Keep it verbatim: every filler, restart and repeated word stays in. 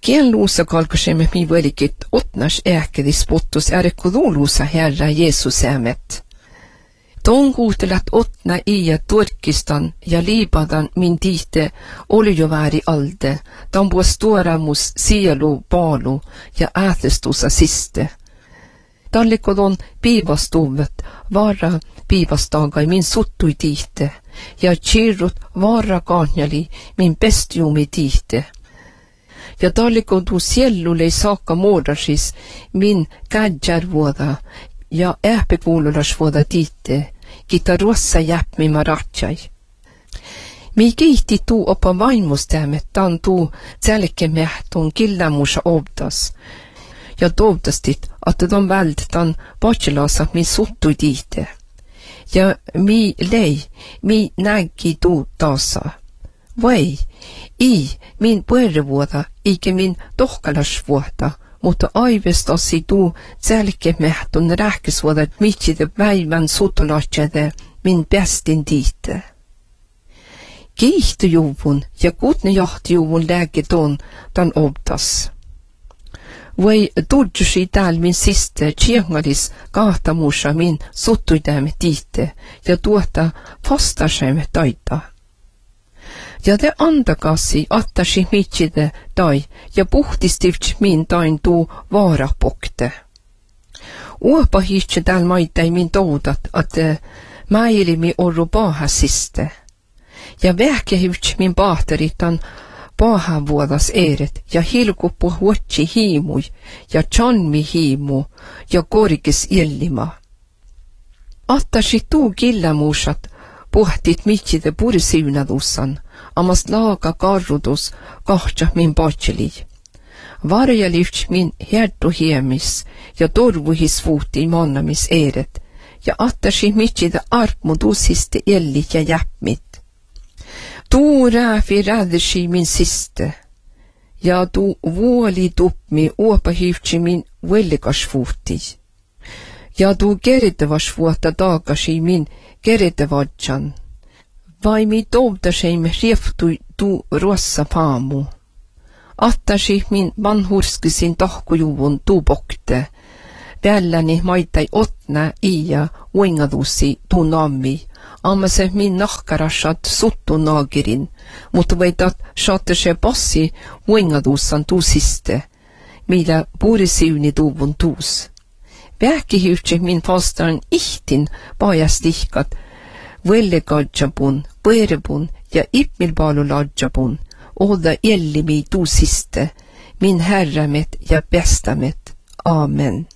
Kien luusa kalkasemme mi velikit otnas ääkedis pottus äärekuduluusa Herra Jeesus äämet. Ton kuutelat otna i ja Turkistan ja Libanon min tihte oli jo vääri alde, ton puos tuoramus sielu paalu ja äätestusa siste. Tallikodon piivastuvet vara piivastagai min suttui tihte, ja kirrut vara kaanjali min pestiumi tihte. Ja tallikodu siellule saakka muodasis min kädjärvuoda, ja ääpekuululasvuoda tihte, kita ruossa jäpmi maratsai. Mi kiihti tuu opa vaimustämme, tan tuu tälkemähtun killämusa obdas. Ja toivtastit, että de välttan bachelasa min suttui tihte. Ja mi lei, mi näki tuu taasa. Vai, i min puerevuoda, eikä min tohkalasvuoda, mutta aivestasi tuu tälkemähtun rähkesvuoda, mitside päivän sutulatsede min pestin tihte. Kiihtujuvun ja kutne jahtujuvun lägeton tan obdas. Vai tudjusi tääl min siste tjengalis kahtamusa min suttuidämme tihte ja tuota fastasemme taita. Ja te antakasi attasi mitside tai ja puhtistivt min tain tuu vaarapokte. Uopa hiitse tääl maitai min toudat, että mäirimi orru paahasiste. Ja vähkehivt min paateritan paahavuodas eret ja hilkuppu huotsi hiimui ja chanmi hiimu ja korkis illima. Attasi tuu killämuusat puhtit mitside purisiunadussan, amas laaga karrudus kahtsa min patseli. Varjalift min hertu hiemis ja torvuhis vuuti mannamis eret ja attasi mitside arpmudusiste elli ja jäppmit. Tuu rääfi räddersi min siste, ja tuu vuoli tupmi uopahiivtsi min vellikasvuuti, ja tuu keritevasvuotta taakasi min keritevadjan, vai mi touvtaseimme rieftui tuu ruossa paamu. Attasi min vanhurskisin tahkujuvun tuu pokte, välläni maitai otna iä uengadusi tuu nammi, amma se min nahkarashat suttu naagirin, mutta veitat saatte se passi uengadussan tuusiste, millä puurisiuni tuuvun tuus. Vähkihyhtse min fastan ihtin paajastihkat, vellegadjabun, põerebun ja ipmilpaaluladjabun, olla ellimi tuusiste, min herramet ja bestamet. Amen.